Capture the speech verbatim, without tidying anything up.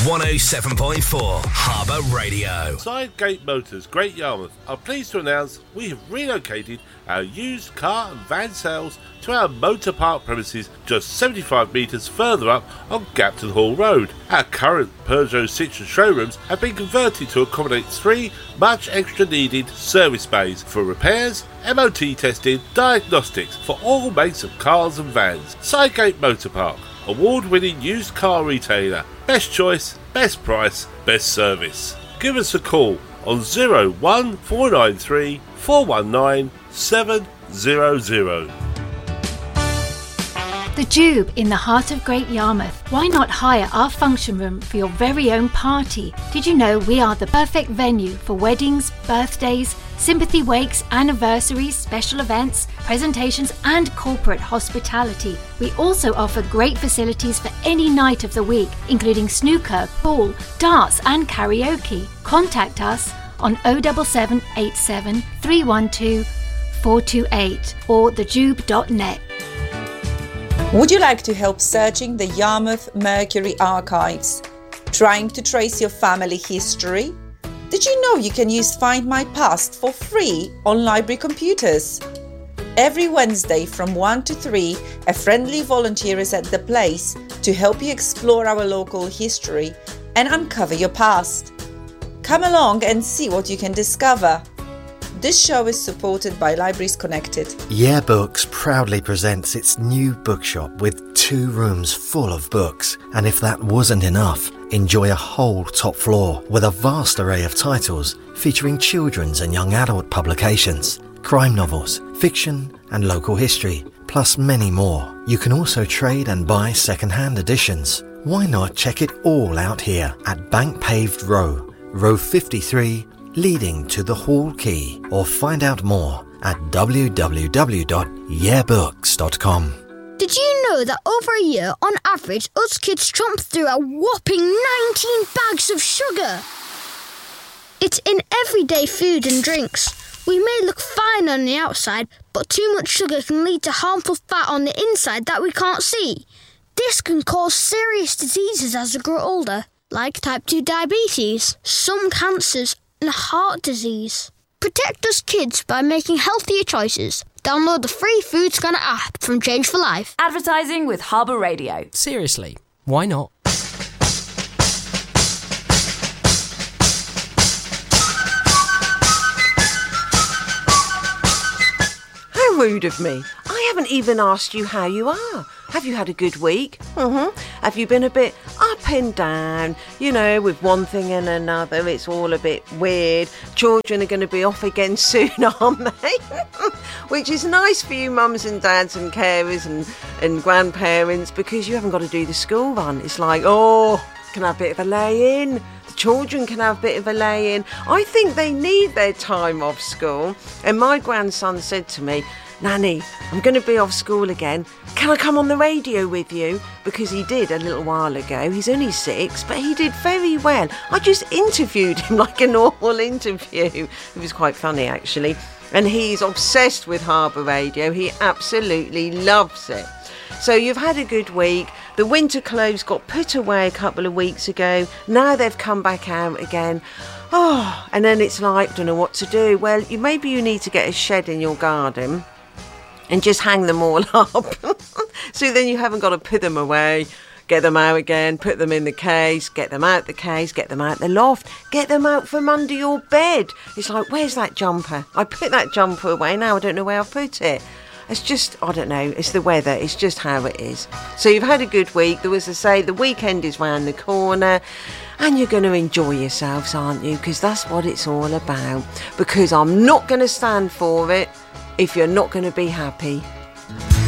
one oh seven point four Harbour Radio. Sidegate Motors, Great Yarmouth, are pleased to announce we have relocated our used car and van sales to our motor park premises just seventy-five metres further up on Gapton Hall Road. Our current Peugeot Citroën showrooms have been converted to accommodate three much extra needed service bays for repairs, M O T testing, diagnostics for all makes of cars and vans. Sidegate Motor Park, award-winning used car retailer. Best choice, best price, best service. Give us a call on zero one four nine three four one nine seven zero zero. The Jube in the heart of Great Yarmouth. Why not hire our function room for your very own party? Did you know we are the perfect venue for weddings, birthdays, sympathy wakes, anniversaries, special events, presentations and corporate hospitality. We also offer great facilities for any night of the week, including snooker, pool, darts and karaoke. Contact us on oh seven seven eight seven three one two four two eight or the jube dot net. Would you like to help searching the Yarmouth Mercury archives? Trying to trace your family history? Did you know you can use Find My Past for free on library computers? Every Wednesday from one to three, a friendly volunteer is at the place to help you explore our local history and uncover your past. Come along and see what you can discover. This show is supported by Libraries Connected. Yeah Books proudly presents its new bookshop with two rooms full of books. And if that wasn't enough, enjoy a whole top floor with a vast array of titles featuring children's and young adult publications, crime novels, fiction and local history, plus many more. You can also trade and buy second-hand editions. Why not check it all out here at Bank Paved Row, row fifty-three, leading to the Hall Quay, or find out more at w w w dot yeah books dot com. Did you know that over a year, on average, us kids chomp through a whopping nineteen bags of sugar? It's in everyday food and drinks. We may look fine on the outside, but too much sugar can lead to harmful fat on the inside that we can't see. This can cause serious diseases as we grow older, like type two diabetes, some cancers, and heart disease. Protect us kids by making healthier choices. Download the free Food Scanner app from Change for Life. Advertising with Harbour Radio. Seriously, why not? How rude of me. I haven't even asked you how you are. Have you had a good week? Mm-hmm. Have you been a bit up and down? You know, with one thing and another, it's all a bit weird. Children are going to be off again soon, aren't they? Which is nice for you mums and dads and carers and, and grandparents, because you haven't got to do the school run. It's like, oh, can I have a bit of a lay-in? The children can have a bit of a lay-in. I think they need their time off school. And my grandson said to me, Nanny, I'm going to be off school again. Can I come on the radio with you? Because he did a little while ago. He's only six, but he did very well. I just interviewed him like a normal interview. It was quite funny, actually. And he's obsessed with Harbour Radio. He absolutely loves it. So you've had a good week. The winter clothes got put away a couple of weeks ago. Now they've come back out again. Oh, and then it's like, don't know what to do. Well, you maybe you need to get a shed in your garden and just hang them all up. So then you haven't got to put them away, get them out again, put them in the case, get them out the case, get them out the loft, get them out from under your bed. It's like, where's that jumper? I put that jumper away, now I don't know where I've put it. It's just, I don't know, it's the weather, it's just how it is. So you've had a good week. There was to say, the weekend is round the corner and you're going to enjoy yourselves, aren't you? Because that's what it's all about. Because I'm not going to stand for it if you're not going to be happy.